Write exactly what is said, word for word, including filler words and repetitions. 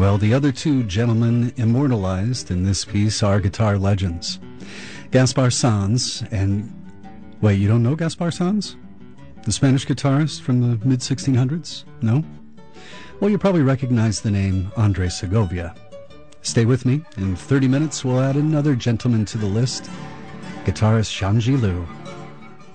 Well, the other two gentlemen immortalized in this piece are guitar legends. Gaspar Sanz and... Wait, you don't know Gaspar Sanz? The Spanish guitarist from the mid sixteen hundreds? No? Well, you probably recognize the name Andre Segovia. Stay with me. In thirty minutes, we'll add another gentleman to the list, guitarist Shanji Liu.